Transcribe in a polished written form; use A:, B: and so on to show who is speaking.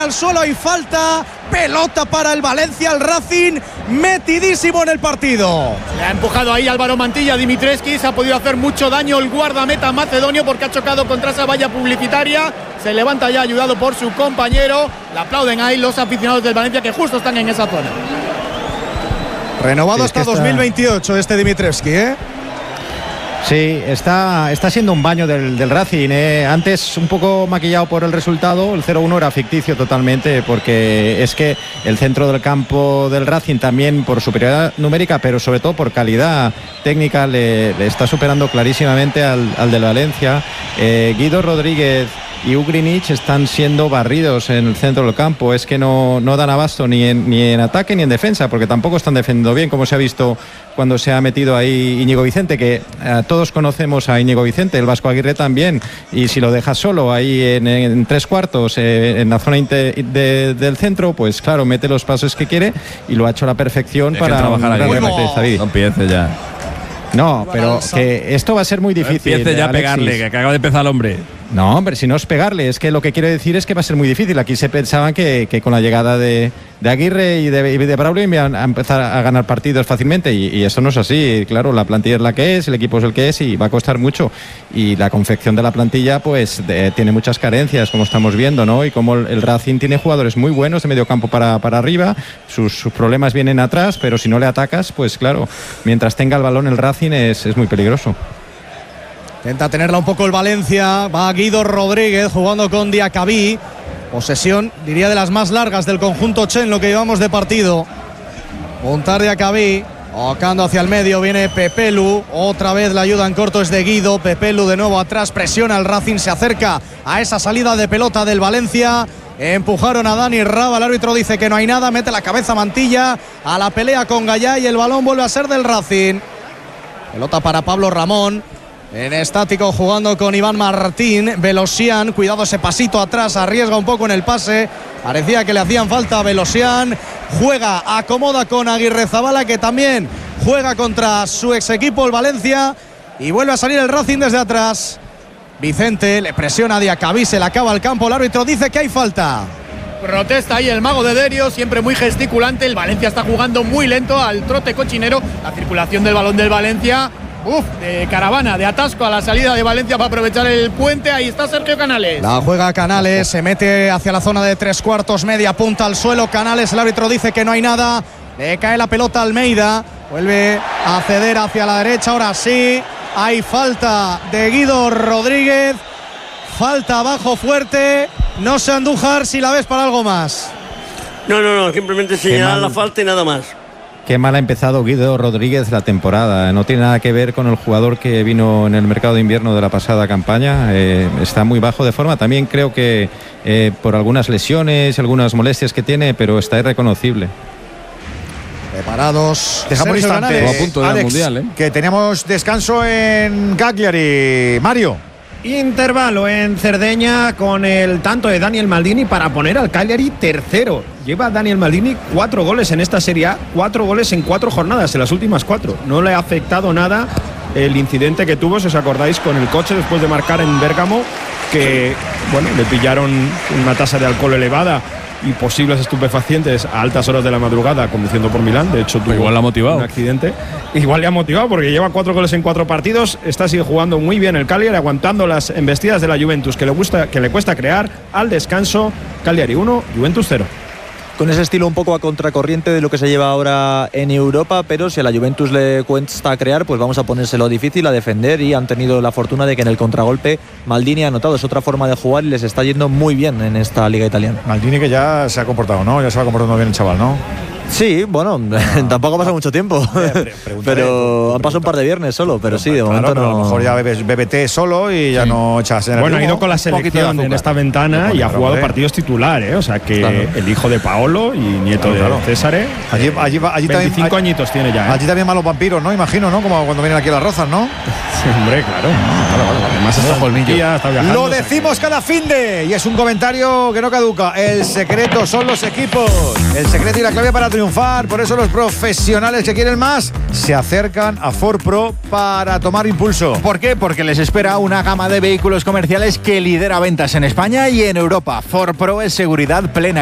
A: al suelo y falta. Pelota para el Valencia, el Racing metidísimo en el partido.
B: Le ha empujado ahí Álvaro Mantilla, Dimitrescu. Se ha podido hacer mucho daño el guardameta macedonio porque ha chocado contra esa valla publicitaria. Se levanta ya ayudado por su compañero. Le aplauden ahí los aficionados del Valencia que justo están en esa zona.
A: Renovado hasta 2028 este Dimitrescu, ¿eh?
C: Sí, está siendo un baño del Racing, ¿eh? Antes un poco maquillado por el resultado, el 0-1 era ficticio totalmente, porque es que el centro del campo del Racing también por superioridad numérica, pero sobre todo por calidad técnica le está superando clarísimamente al del Valencia. Guido Rodríguez y Ugrinic están siendo barridos en el centro del campo. Es que no dan abasto ni en ataque ni en defensa, porque tampoco están defendiendo bien, como se ha visto cuando se ha metido ahí Íñigo Vicente, que todos conocemos a Íñigo Vicente, el Vasco Aguirre también, y si lo dejas solo ahí en tres cuartos en la zona del centro, pues claro, mete los pasos que quiere y lo ha hecho a la perfección para
D: trabajar ahí.
C: No empiece ya. No, pero que esto va a ser muy difícil.
D: Empiece ya a pegarle, que acaba de empezar el hombre.
C: No, hombre, si no es pegarle, es que lo que quiero decir es que va a ser muy difícil. Aquí se pensaban que con la llegada de Aguirre y de Braulio iban a empezar a ganar partidos fácilmente y eso no es así. Claro, la plantilla es la que es, el equipo es el que es y va a costar mucho. Y la confección de la plantilla pues tiene muchas carencias, como estamos viendo, ¿no? Y como el Racing tiene jugadores muy buenos de medio campo para arriba, sus problemas vienen atrás, pero si no le atacas, pues claro, mientras tenga el balón el Racing es muy peligroso.
A: Intenta tenerla un poco el Valencia. Va Guido Rodríguez jugando con Diacabí. Posesión, diría, de las más largas del conjunto Che en lo que llevamos de partido. Montar Diacabí. Tocando hacia el medio viene Pepelu. Otra vez la ayuda en corto es de Guido. Pepelu de nuevo atrás. Presiona el Racing. Se acerca a esa salida de pelota del Valencia. Empujaron a Dani Raba. El árbitro dice que no hay nada. Mete la cabeza Mantilla a la pelea con Gallá y el balón vuelve a ser del Racing. Pelota para Pablo Ramón. En estático jugando con Iván Martín. Velosian, cuidado ese pasito atrás, arriesga un poco en el pase. Parecía que le hacían falta a Velosian. Juega, acomoda con Aguirrezabala, que también juega contra su ex equipo, el Valencia. Y vuelve a salir el Racing desde atrás. Vicente le presiona a Diacabí, se le acaba el campo. El árbitro dice que hay falta.
B: Protesta ahí el mago de Derio, siempre muy gesticulante. El Valencia está jugando muy lento al trote cochinero. La circulación del balón del Valencia. De caravana, de atasco a la salida de Valencia para aprovechar el puente. Ahí está Sergio Canales.
A: La juega Canales, se mete hacia la zona de tres cuartos, media punta al suelo. Canales, el árbitro dice que no hay nada. Le cae la pelota a Almeida. Vuelve a ceder hacia la derecha. Ahora sí, hay falta de Guido Rodríguez. Falta abajo fuerte. No sé, Andújar, si la ves para algo más.
E: No, simplemente señalar la falta y nada más.
C: Qué mal ha empezado Guido Rodríguez la temporada. No tiene nada que ver con el jugador que vino en el mercado de invierno de la pasada campaña. Está muy bajo de forma. También creo que por algunas lesiones, algunas molestias que tiene, pero está irreconocible.
A: Preparados.
F: Dejamos un instante,
D: a punto del Mundial,
F: que tenemos descanso en Cagliari. Mario.
G: Intervalo en Cerdeña con el tanto de Daniel Maldini para poner al Cagliari tercero. Lleva Daniel Maldini 4 goles en esta Serie A, 4 goles en 4 jornadas, en las últimas 4. No le ha afectado nada el incidente que tuvo, si os acordáis, con el coche después de marcar en Bérgamo, que bueno, le pillaron una tasa de alcohol elevada y posibles estupefacientes a altas horas de la madrugada conduciendo por Milán. De hecho tuvo
D: igual le ha motivado
G: un accidente. Igual le ha motivado porque lleva 4 goles en 4 partidos. Sigue jugando muy bien el Cagliari, aguantando las embestidas de la Juventus que le cuesta crear. Al descanso, Cagliari 1, Juventus 0.
H: Con ese estilo un poco a contracorriente de lo que se lleva ahora en Europa, pero si a la Juventus le cuesta crear, pues vamos a ponérselo difícil, a defender, y han tenido la fortuna de que en el contragolpe Maldini ha anotado. Es otra forma de jugar y les está yendo muy bien en esta liga italiana.
F: Maldini, que ya se ha comportado, ¿no? Ya se va comportando bien el chaval, ¿no?
H: Sí, bueno, tampoco ha pasado mucho tiempo, pero han pasado un par de viernes solo, pero sí, de momento no.
F: A lo mejor ya bebes té solo y ya no echas en el
G: Bueno, ha ido con la selección en esta ventana y ha jugado partidos titular, o sea que el hijo de Paolo y nieto de César.
F: Allí
G: 25 añitos tiene ya.
F: Allí también malos vampiros, ¿no? Imagino, ¿no? Como cuando vienen aquí a las Rozas, ¿no?
G: Sí, hombre, claro. Además está viajando.
F: Lo decimos cada finde y es un comentario que no caduca. El secreto son los equipos. El secreto y la clave para triunfar triunfar. Por eso los profesionales que quieren más se acercan a Ford Pro para tomar impulso.
I: ¿Por qué? Porque les espera una gama de vehículos comerciales que lidera ventas en España y en Europa. Ford Pro es seguridad plena.